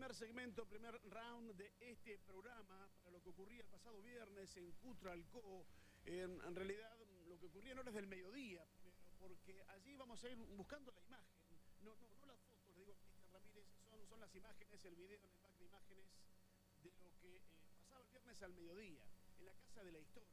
primer segmento, primer round de este programa, para lo que ocurría el pasado viernes en Cutralcó. En realidad, lo que ocurría en horas del mediodía, porque allí vamos a ir buscando la imagen, no las fotos, le digo a Cristian Ramírez, son las imágenes, el video en el back de imágenes de lo que pasaba el viernes al mediodía, en la Casa de la Historia.